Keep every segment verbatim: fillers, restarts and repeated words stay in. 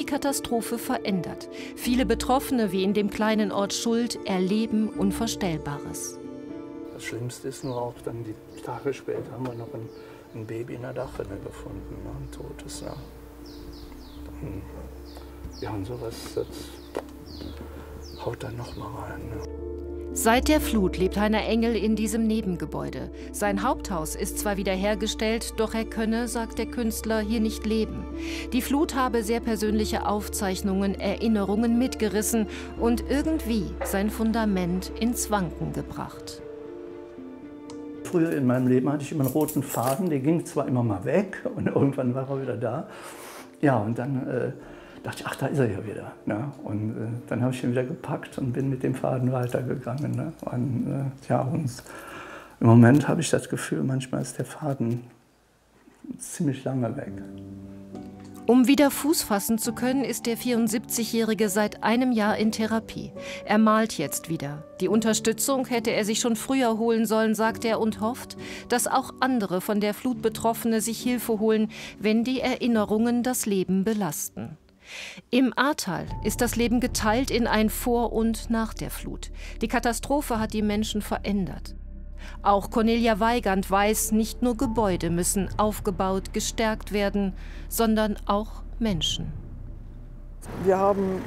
Katastrophe verändert. Viele Betroffene, wie in dem kleinen Ort Schuld, erleben Unvorstellbares. Das Schlimmste ist nur auch dann, die Tage später haben wir noch ein, ein Baby in der Dachrinne gefunden, ne, ein totes. Ja. Dann, ja, und sowas, das haut dann noch mal rein. Ne. Seit der Flut lebt Heiner Engel in diesem Nebengebäude. Sein Haupthaus ist zwar wiederhergestellt, doch er könne, sagt der Künstler, hier nicht leben. Die Flut habe sehr persönliche Aufzeichnungen, Erinnerungen mitgerissen und irgendwie sein Fundament ins Wanken gebracht. Früher in meinem Leben hatte ich immer einen roten Faden, der ging zwar immer mal weg und irgendwann war er wieder da. Ja, und dann äh, dachte ich, ach, da ist er ja wieder. Ne? Und äh, dann habe ich ihn wieder gepackt und bin mit dem Faden weitergegangen. Ne? Und, äh, ja, und im Moment habe ich das Gefühl, manchmal ist der Faden ziemlich lange weg. Um wieder Fuß fassen zu können, ist der vierundsiebzigjährige seit einem Jahr in Therapie. Er malt jetzt wieder. Die Unterstützung hätte er sich schon früher holen sollen, sagt er, und hofft, dass auch andere von der Flut Betroffene sich Hilfe holen, wenn die Erinnerungen das Leben belasten. Im Ahrtal ist das Leben geteilt in ein Vor und Nach der Flut. Die Katastrophe hat die Menschen verändert. Auch Cornelia Weigand weiß, nicht nur Gebäude müssen aufgebaut, gestärkt werden, sondern auch Menschen. Wir haben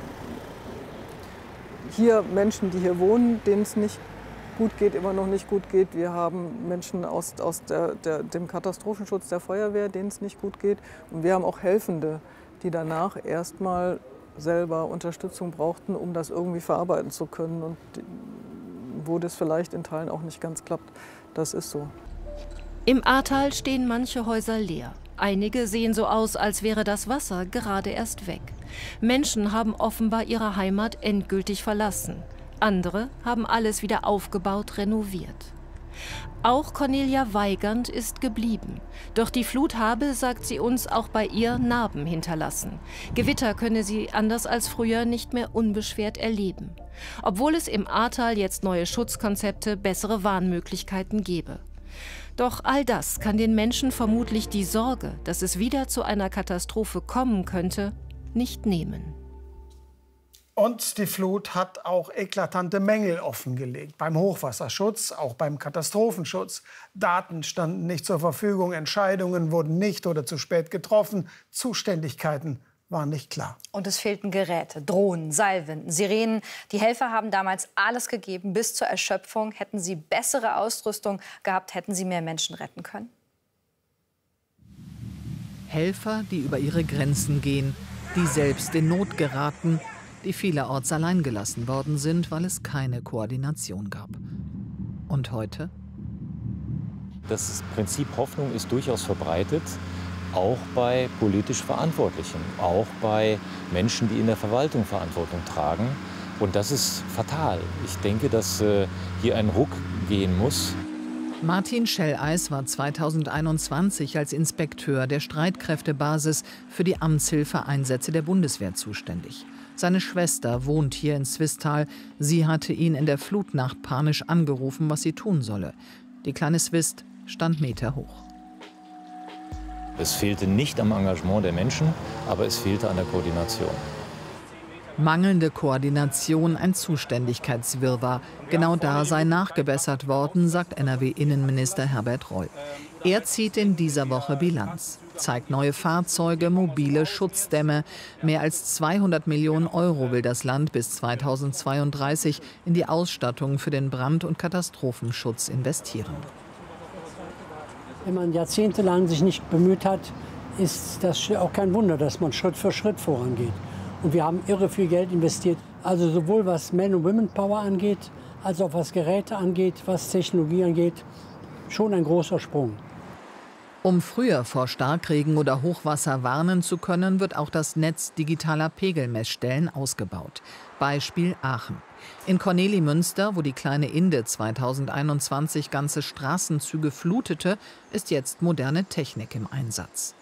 hier Menschen, die hier wohnen, denen es nicht gut geht, immer noch nicht gut geht. Wir haben Menschen aus, aus der, der, dem Katastrophenschutz der Feuerwehr, denen es nicht gut geht. Und wir haben auch Helfende, die danach erstmal selber Unterstützung brauchten, um das irgendwie verarbeiten zu können. Und wo das vielleicht in Teilen auch nicht ganz klappt, das ist so. Im Ahrtal stehen manche Häuser leer. Einige sehen so aus, als wäre das Wasser gerade erst weg. Menschen haben offenbar ihre Heimat endgültig verlassen. Andere haben alles wieder aufgebaut, renoviert. Auch Cornelia Weigand ist geblieben. Doch die Flut habe, sagt sie uns, auch bei ihr Narben hinterlassen. Gewitter könne sie anders als früher nicht mehr unbeschwert erleben. Obwohl es im Ahrtal jetzt neue Schutzkonzepte, bessere Warnmöglichkeiten gebe. Doch all das kann den Menschen vermutlich die Sorge, dass es wieder zu einer Katastrophe kommen könnte, nicht nehmen. Und die Flut hat auch eklatante Mängel offengelegt. Beim Hochwasserschutz, auch beim Katastrophenschutz. Daten standen nicht zur Verfügung, Entscheidungen wurden nicht oder zu spät getroffen, Zuständigkeiten waren nicht klar. Und es fehlten Geräte, Drohnen, Seilwinden, Sirenen. Die Helfer haben damals alles gegeben, bis zur Erschöpfung. Hätten sie bessere Ausrüstung gehabt, hätten sie mehr Menschen retten können. Helfer, die über ihre Grenzen gehen, die selbst in Not geraten, die vielerorts allein gelassen worden sind, weil es keine Koordination gab. Und heute? Das Prinzip Hoffnung ist durchaus verbreitet, auch bei politisch Verantwortlichen, auch bei Menschen, die in der Verwaltung Verantwortung tragen. Und das ist fatal. Ich denke, dass äh, hier ein Ruck gehen muss. Martin Schelleis war zweitausendeinundzwanzig als Inspekteur der Streitkräftebasis für die Amtshilfeeinsätze der Bundeswehr zuständig. Seine Schwester wohnt hier in Swisttal. Sie hatte ihn in der Flutnacht panisch angerufen, was sie tun solle. Die kleine Swist stand meterhoch. Es fehlte nicht am Engagement der Menschen, aber es fehlte an der Koordination. Mangelnde Koordination, ein Zuständigkeitswirrwarr. Genau da sei nachgebessert worden, sagt N R W-Innenminister Herbert Reul. Er zieht in dieser Woche Bilanz, zeigt neue Fahrzeuge, mobile Schutzdämme. Mehr als zweihundert Millionen Euro will das Land bis zweitausendzweiunddreißig in die Ausstattung für den Brand- und Katastrophenschutz investieren. Wenn man jahrzehntelang sich nicht bemüht hat, ist das auch kein Wunder, dass man Schritt für Schritt vorangeht. Und wir haben irre viel Geld investiert, also sowohl was Man- und Women-Power angeht, als auch was Geräte angeht, was Technologie angeht. Schon ein großer Sprung. Um früher vor Starkregen oder Hochwasser warnen zu können, wird auch das Netz digitaler Pegelmessstellen ausgebaut. Beispiel Aachen. In Kornelimünster, wo die kleine Inde zweitausendeinundzwanzig ganze Straßenzüge flutete, ist jetzt moderne Technik im Einsatz.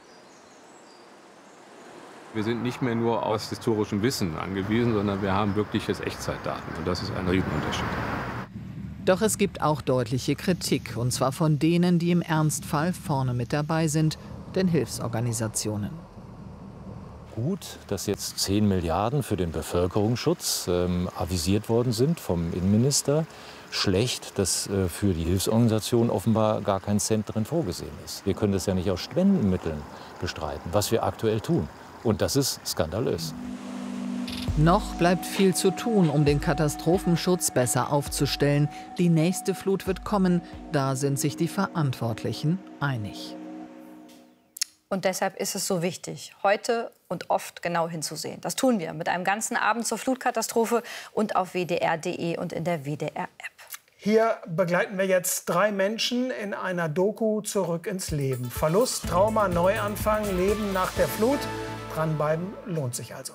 Wir sind nicht mehr nur aus historischem Wissen angewiesen, sondern wir haben wirkliches Echtzeitdaten. Und das ist ein Riesenunterschied. Doch es gibt auch deutliche Kritik, und zwar von denen, die im Ernstfall vorne mit dabei sind, den Hilfsorganisationen. gut, dass jetzt zehn Milliarden für den Bevölkerungsschutz ähm, avisiert worden sind vom Innenminister. Schlecht, dass äh, für die Hilfsorganisation offenbar gar kein Cent drin vorgesehen ist. Wir können das ja nicht aus Spendenmitteln bestreiten, was wir aktuell tun. Und das ist skandalös. Noch bleibt viel zu tun, um den Katastrophenschutz besser aufzustellen. Die nächste Flut wird kommen, da sind sich die Verantwortlichen einig. Und deshalb ist es so wichtig, heute und oft genau hinzusehen. Das tun wir mit einem ganzen Abend zur Flutkatastrophe und auf w d r punkt d e und in der W D R-App. Hier begleiten wir jetzt drei Menschen in einer Doku zurück ins Leben. Verlust, Trauma, Neuanfang, Leben nach der Flut. Dranbleiben lohnt sich also.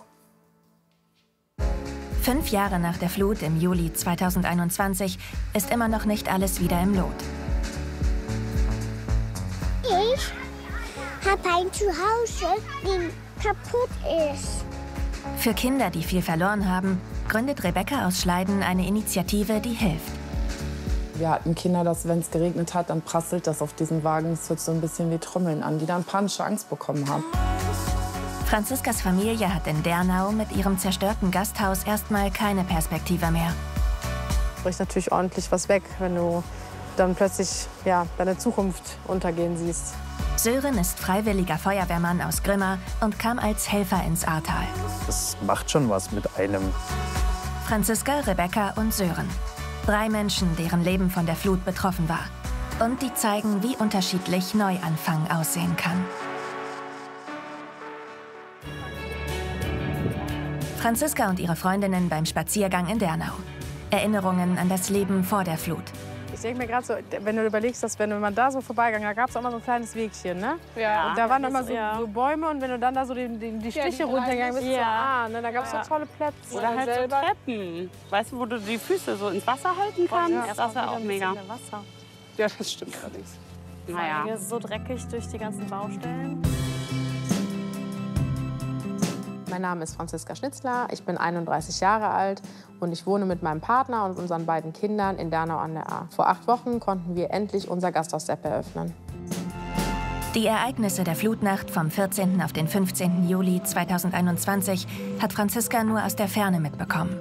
Fünf Jahre nach der Flut im Juli zweitausendeinundzwanzig ist immer noch nicht alles wieder im Lot. Ich habe ein Zuhause, das kaputt ist. Für Kinder, die viel verloren haben, gründet Rebecca aus Schleiden eine Initiative, die hilft. Wir hatten Kinder, dass wenn es geregnet hat, dann prasselt das auf diesen Wagen. Es hört so ein bisschen wie Trommeln an, die dann panische Angst bekommen haben. Franziskas Familie hat in Dernau mit ihrem zerstörten Gasthaus erstmal keine Perspektive mehr. Bricht natürlich ordentlich was weg, wenn du dann plötzlich ja, deine Zukunft untergehen siehst. Sören ist freiwilliger Feuerwehrmann aus Grimma und kam als Helfer ins Ahrtal. Das macht schon was mit einem. Franziska, Rebecca und Sören. Drei Menschen, deren Leben von der Flut betroffen war. Und die zeigen, wie unterschiedlich Neuanfang aussehen kann. Franziska und ihre Freundinnen beim Spaziergang in Dernau. Erinnerungen an das Leben vor der Flut. Ich denke mir gerade so, wenn du überlegst, dass wenn man da so vorbeigegangen, da gab es auch mal so ein kleines Wegchen, ne? Ja. Und da waren immer so, ja. so Bäume und wenn du dann da so die, die, die Stiche ja, die runtergegangen bist, ja. so, ah, ne? Da gab es ja. so tolle Plätze. Oder halt selber. so Treppen, weißt du, wo du die Füße so ins Wasser halten kannst. Ja, das war auch mega. Wasser. Ja, das stimmt allerdings. Naja. Hier ist so dreckig durch die ganzen Baustellen. Mein Name ist Franziska Schnitzler, ich bin einunddreißig Jahre alt und ich wohne mit meinem Partner und unseren beiden Kindern in Dernau an der Ahr. Vor acht Wochen konnten wir endlich unser Gasthaus-Sepp eröffnen. Die Ereignisse der Flutnacht vom vierzehnten auf den fünfzehnten Juli zweitausendeinundzwanzig hat Franziska nur aus der Ferne mitbekommen.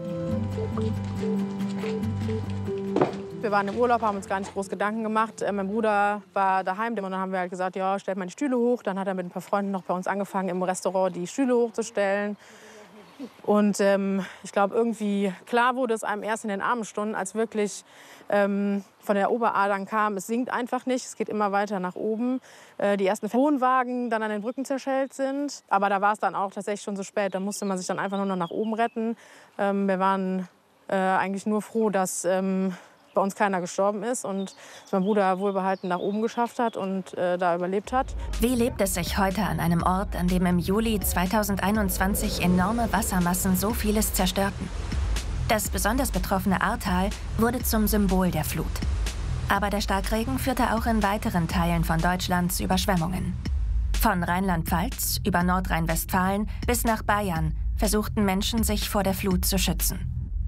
Wir waren im Urlaub, haben uns gar nicht groß Gedanken gemacht. Äh, mein Bruder war daheim und dann haben wir halt gesagt, ja, stellt mal die Stühle hoch. Dann hat er mit ein paar Freunden noch bei uns angefangen, im Restaurant die Stühle hochzustellen. Und ähm, ich glaube, irgendwie klar wurde es einem erst in den Abendstunden, als wirklich ähm, von der Oberaar dann kam, es sinkt einfach nicht, es geht immer weiter nach oben. Äh, die ersten Wohnwagen dann an den Brücken zerschellt sind. Aber da war es dann auch tatsächlich schon so spät, da musste man sich dann einfach nur noch nach oben retten. Ähm, wir waren äh, eigentlich nur froh, dass ähm, bei uns keiner gestorben ist und dass mein Bruder wohlbehalten nach oben geschafft hat und äh, da überlebt hat. Wie lebt es sich heute an einem Ort, an dem im Juli zweitausendeinundzwanzig enorme Wassermassen so vieles zerstörten? Das besonders betroffene Ahrtal wurde zum Symbol der Flut. Aber der Starkregen führte auch in weiteren Teilen von Deutschland zu Überschwemmungen. Von Rheinland-Pfalz über Nordrhein-Westfalen bis nach Bayern versuchten Menschen, sich vor der Flut zu schützen.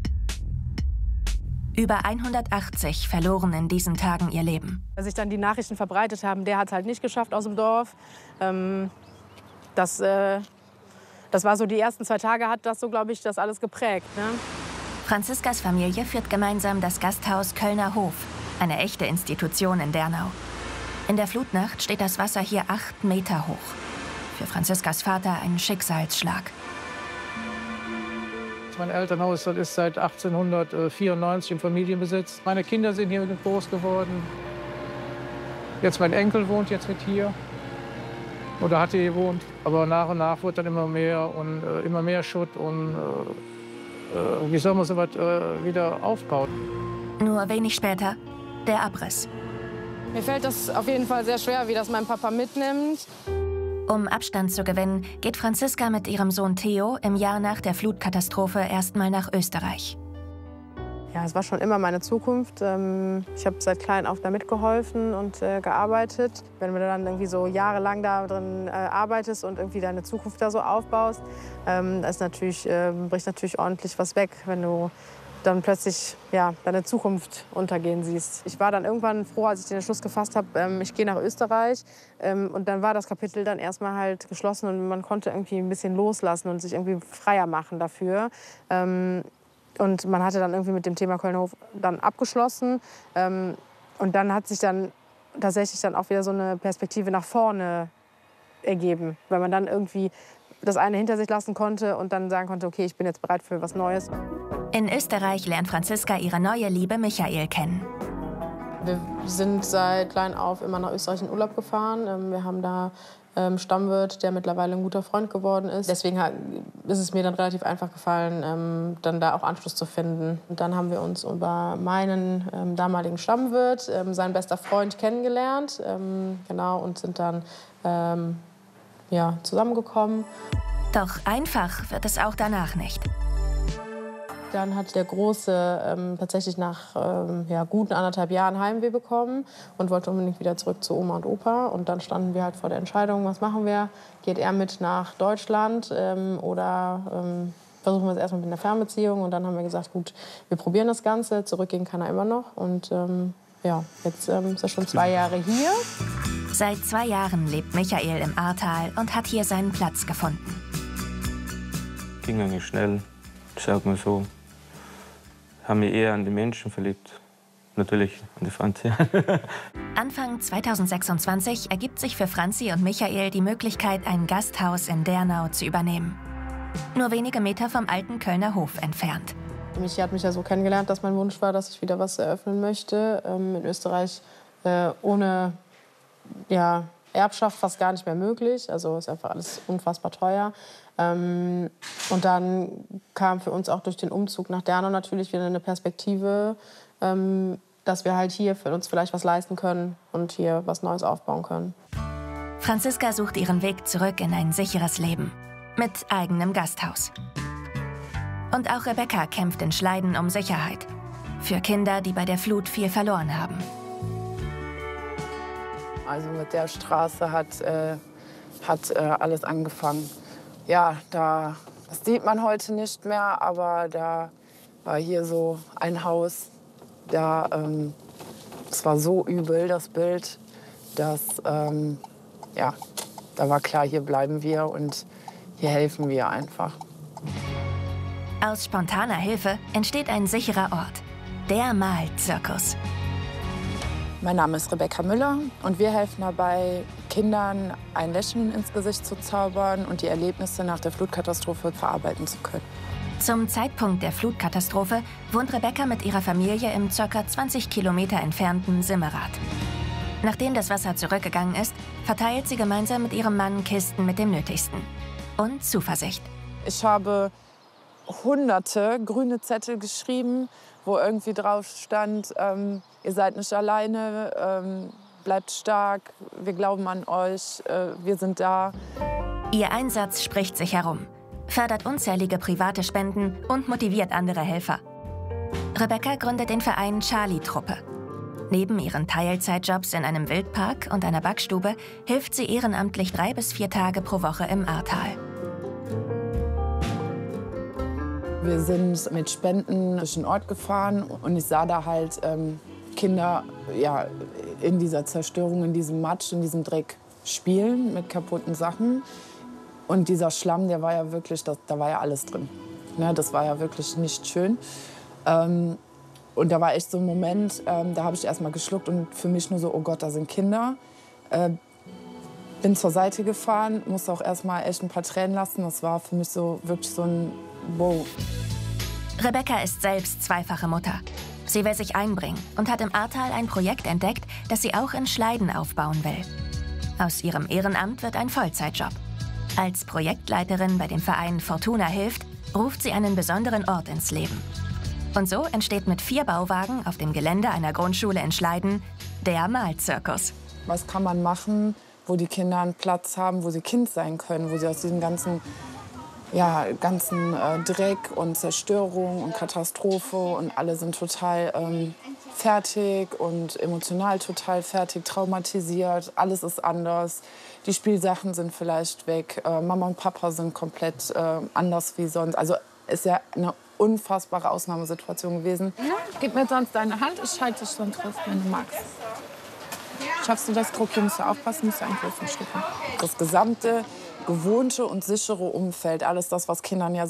Über hundertachtzig verloren in diesen Tagen ihr Leben. Als sich dann die Nachrichten verbreitet haben, der hat es halt nicht geschafft aus dem Dorf. Ähm, das, äh, das war so, die ersten zwei Tage hat das so, glaube ich, das alles geprägt. Ne? Franziskas Familie führt gemeinsam das Gasthaus Kölner Hof, eine echte Institution in Dernau. In der Flutnacht steht das Wasser hier acht Meter hoch. Für Franziskas Vater ein Schicksalsschlag. Mein Elternhaus das ist seit achtzehnhundertvierundneunzig im Familienbesitz. Meine Kinder sind hier groß geworden. Jetzt mein Enkel wohnt jetzt mit hier. Oder hat hier gewohnt. Aber nach und nach wurde dann immer mehr und äh, immer mehr Schutt. Und äh, äh, wie soll man so was äh, wieder aufbauen? Nur wenig später der Abriss. Mir fällt das auf jeden Fall sehr schwer, wie das mein Papa mitnimmt. Um Abstand zu gewinnen, geht Franziska mit ihrem Sohn Theo im Jahr nach der Flutkatastrophe erstmal nach Österreich. Ja, es war schon immer meine Zukunft. Ich habe seit klein auf da mitgeholfen und gearbeitet. Wenn du dann irgendwie so jahrelang da drin arbeitest und irgendwie deine Zukunft da so aufbaust, ist natürlich, bricht natürlich ordentlich was weg, wenn du dann plötzlich ja, deine Zukunft untergehen siehst. Ich war dann irgendwann froh, als ich den Entschluss gefasst habe, ähm, ich gehe nach Österreich. Ähm, und dann war das Kapitel dann erstmal halt geschlossen und man konnte irgendwie ein bisschen loslassen und sich irgendwie freier machen dafür. Ähm, und man hatte dann irgendwie mit dem Thema Kölner Hof dann abgeschlossen. Ähm, und dann hat sich dann tatsächlich dann auch wieder so eine Perspektive nach vorne ergeben, weil man dann irgendwie das eine hinter sich lassen konnte und dann sagen konnte, okay, ich bin jetzt bereit für was Neues. In Österreich lernt Franziska ihre neue Liebe Michael kennen. Wir sind seit klein auf immer nach Österreich in Urlaub gefahren. Wir haben da einen Stammwirt, der mittlerweile ein guter Freund geworden ist. Deswegen ist es mir dann relativ einfach gefallen, dann da auch Anschluss zu finden. Und dann haben wir uns über meinen damaligen Stammwirt, sein bester Freund, kennengelernt. Genau, und sind dann ja, zusammengekommen. Doch einfach wird es auch danach nicht. Dann hat der Große ähm, tatsächlich nach ähm, ja, guten anderthalb Jahren Heimweh bekommen und wollte unbedingt wieder zurück zu Oma und Opa. Und dann standen wir halt vor der Entscheidung, was machen wir? Geht er mit nach Deutschland ähm, oder ähm, versuchen wir es erstmal mit einer Fernbeziehung? Und dann haben wir gesagt, gut, wir probieren das Ganze. Zurückgehen kann er immer noch. Und ähm, ja, jetzt ähm, ist er schon zwei Jahre hier. Seit zwei Jahren lebt Michael im Ahrtal und hat hier seinen Platz gefunden. Ging eigentlich schnell, ich sag mal so. Ich habe mich eher an die Menschen verliebt. Natürlich an die Franzi. Anfang zweitausendsechsundzwanzig ergibt sich für Franzi und Michael die Möglichkeit, ein Gasthaus in Dernau zu übernehmen. Nur wenige Meter vom alten Kölner Hof entfernt. Michi hat mich ja so kennengelernt, dass mein Wunsch war, dass ich wieder was eröffnen möchte. Ähm, in Österreich äh, ohne ja, Erbschaft fast gar nicht mehr möglich. Also ist einfach alles unfassbar teuer. Ähm, und dann kam für uns auch durch den Umzug nach Dernau natürlich wieder eine Perspektive, ähm, dass wir halt hier für uns vielleicht was leisten können und hier was Neues aufbauen können. Franziska sucht ihren Weg zurück in ein sicheres Leben mit eigenem Gasthaus. Und auch Rebecca kämpft in Schleiden um Sicherheit. Für Kinder, die bei der Flut viel verloren haben. Also mit der Straße hat, äh, hat äh, alles angefangen. Ja, da, das sieht man heute nicht mehr, aber da war hier so ein Haus. Da, ähm, es war so übel, das Bild, dass, ähm, ja, da war klar, hier bleiben wir und hier helfen wir einfach. Aus spontaner Hilfe entsteht ein sicherer Ort, der Malzirkus. Mein Name ist Rebecca Müller und wir helfen dabei, Kindern ein Lächeln ins Gesicht zu zaubern und die Erlebnisse nach der Flutkatastrophe verarbeiten zu können. Zum Zeitpunkt der Flutkatastrophe wohnt Rebecca mit ihrer Familie im ca. zwanzig Kilometer entfernten Simmerath. Nachdem das Wasser zurückgegangen ist, verteilt sie gemeinsam mit ihrem Mann Kisten mit dem Nötigsten. Und Zuversicht. Ich habe hunderte grüne Zettel geschrieben, wo irgendwie drauf stand, ähm, ihr seid nicht alleine, ähm, bleibt stark, wir glauben an euch, äh, wir sind da. Ihr Einsatz spricht sich herum, fördert unzählige private Spenden und motiviert andere Helfer. Rebecca gründet den Verein Charlie-Truppe. Neben ihren Teilzeitjobs in einem Wildpark und einer Backstube hilft sie ehrenamtlich drei bis vier Tage pro Woche im Ahrtal. Wir sind mit Spenden durch den Ort gefahren und ich sah da halt ähm, Kinder ja, in dieser Zerstörung, in diesem Matsch, in diesem Dreck spielen mit kaputten Sachen. Und dieser Schlamm, der war ja wirklich, das, da war ja alles drin. Ne, das war ja wirklich nicht schön. Ähm, und da war echt so ein Moment, ähm, da habe ich erst mal geschluckt und für mich nur so, oh Gott, da sind Kinder. Äh, bin zur Seite gefahren, musste auch erst mal echt ein paar Tränen lassen. Das war für mich so wirklich so ein Wow. Rebecca ist selbst zweifache Mutter. Sie will sich einbringen und hat im Ahrtal ein Projekt entdeckt, das sie auch in Schleiden aufbauen will. Aus ihrem Ehrenamt wird ein Vollzeitjob. Als Projektleiterin bei dem Verein Fortuna hilft, ruft sie einen besonderen Ort ins Leben. Und so entsteht mit vier Bauwagen auf dem Gelände einer Grundschule in Schleiden der Malzirkus. Was kann man machen, wo die Kinder einen Platz haben, wo sie Kind sein können, wo sie aus diesem ganzen ja, ganzen äh, Dreck und Zerstörung und Katastrophe und alle sind total ähm, fertig und emotional total fertig, traumatisiert. Alles ist anders. Die Spielsachen sind vielleicht weg. Äh, Mama und Papa sind komplett äh, anders wie sonst. Also ist ja eine unfassbare Ausnahmesituation gewesen. Ja, gib mir sonst deine Hand, ich halte dich sonst fest, wenn du magst. Schaffst du das, Kroki, musst du aufpassen, musst du einen großen Schritt machen. Das gesamte gewohnte und sichere Umfeld, alles das, was Kindern ja